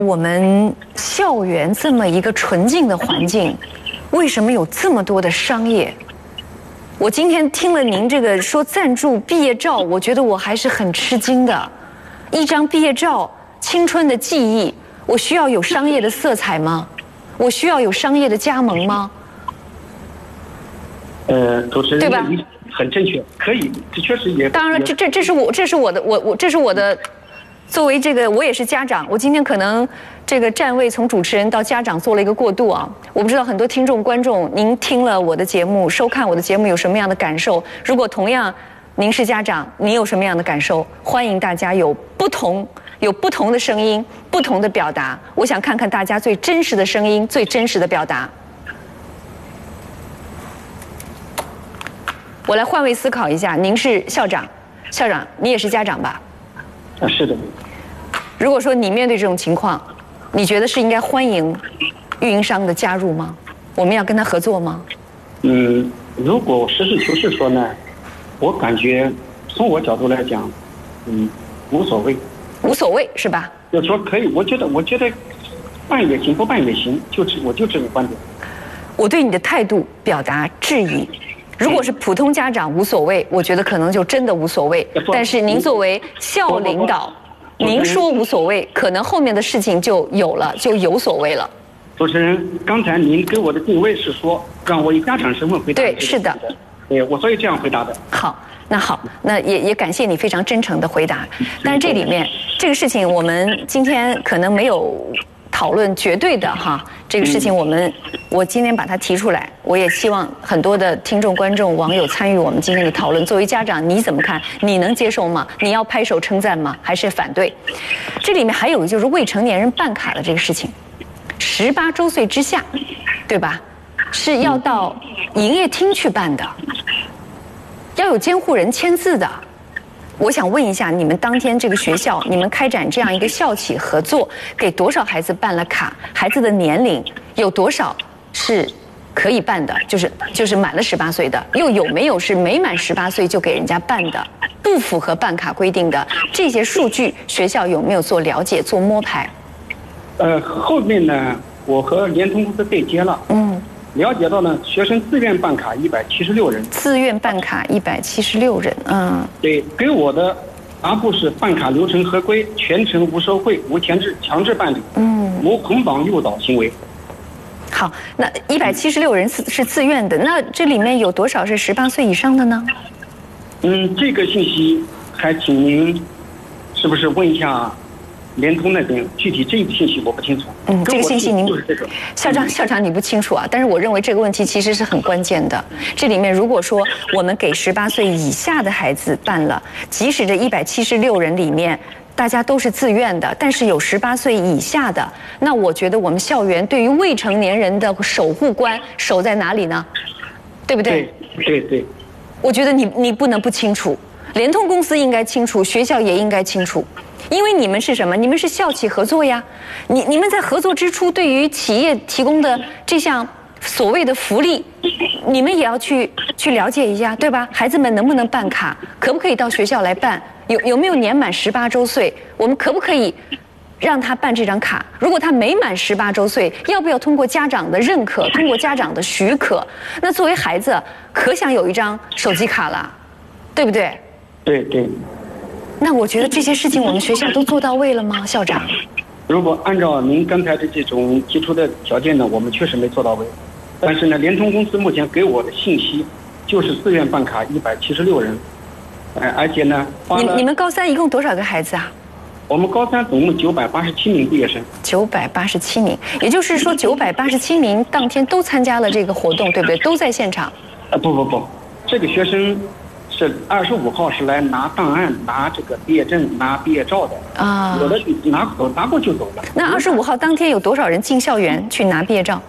我们校园这么一个纯净的环境，为什么有这么多的商业？我今天听了您这个说赞助毕业照，我觉得我还是很吃惊的。一张毕业照，青春的记忆，我需要有商业的色彩吗？我需要有商业的加盟吗？ 主持人对吧？ 很正确，可以，这确实也。 当然了，这是我的。作为这个，我也是家长，我今天可能这个站位从主持人到家长做了一个过渡啊。我不知道很多听众观众，您听了我的节目，收看我的节目有什么样的感受？如果同样您是家长，您有什么样的感受？欢迎大家有不同的声音，不同的表达。我想看看大家最真实的声音，最真实的表达。我来换位思考一下，您是校长，校长你也是家长吧？ 是的。 如果说你面对这种情况，你觉得是应该欢迎运营商的加入吗？我们要跟他合作吗？ 如果实事求是说呢，我感觉从我角度来讲，无所谓。无所谓是吧？ 就说可以，我觉得办也行，不办也行，我就这个观点。 我对你的态度表达质疑。如果是普通家长无所谓，我觉得可能就真的无所谓。但是您作为校领导，您说无所谓，可能后面的事情就有所谓了。 主持人，刚才您给我的定位是说让我以家长身份回答。 对，是的。 对，我所以这样回答的。 好，那也感谢你非常真诚的回答。但是这里面这个事情，我们今天可能没有讨论绝对的哈，这个事情我今天把它提出来，我也希望很多的听众、观众、网友参与我们今天的讨论。作为家长，你怎么看？你能接受吗？你要拍手称赞吗？还是反对？这里面还有就是未成年人办卡的这个事情，18周岁之下，对吧？是要到营业厅去办的，要有监护人签字的。我想问一下，你们当天这个学校，你们开展这样一个校企合作，给多少孩子办了卡？孩子的年龄有多少是可以办的？就是满了18岁的，又有没有是没满18岁就给人家办的，不符合办卡规定的？这些数据学校有没有做了解、做摸排？ 后面呢，我和联通公司对接了。了解到呢，学生自愿办卡176人， 自愿办卡176人， 对，给我的答复是办卡流程合规，全程无收贿、无强制办理，无捆绑诱导行为。 好，那176人是自愿的，那这里面有多少是18岁以上的呢？ 这个信息还请您是不是问一下联通那边，具体这个信息我不清楚。 这个信息您就是这个。 校长你不清楚啊，但是我认为这个问题其实是很关键的。这里面如果说我们给18岁以下的孩子办了，即使这176人里面大家都是自愿的，但是有18岁以下的，那我觉得我们校园对于未成年人的守护关守在哪里呢？对不对？ 对。 我觉得你不能不清楚，联通公司应该清楚，学校也应该清楚。因为你们是什么？你们是校企合作呀，你们在合作之初，对于企业提供的这项所谓的福利，你们也要去了解一下，对吧？孩子们能不能办卡？可不可以到学校来办？有没有年满18周岁？我们可不可以让他办这张卡？如果他没满18周岁，要不要通过家长的认可，通过家长的许可？那作为孩子，可想有一张手机卡了，对不对？ 对。 那我觉得这些事情我们学校都做到位了吗，校长？ 如果按照您刚才的这种提出的条件呢，我们确实没做到位。但是呢，联通公司目前给我的信息就是自愿办卡176人，而且呢， 你们高三一共多少个孩子啊？ 我们高三总共987名毕业生。 987名，也就是说987名当天都参加了这个活动，对不对？都在现场。 不，这个学生是25号是来拿档案、拿这个毕业证、拿毕业照的啊，有的拿过就走了。 那25号当天有多少人进校园去拿毕业照？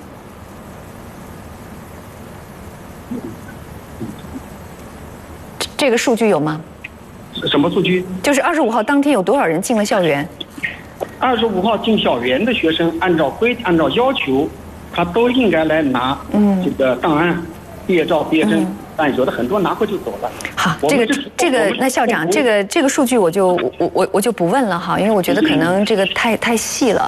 这个数据有吗？ 什么数据？ 就是25号当天有多少人进了校园 ？25号进校园的学生，按照要求，他都应该来拿这个档案、毕业照、毕业证。 但有的很多拿过就走了。 好，这个，那校长，这个数据我就不问了哈，因为我觉得可能这个太细了。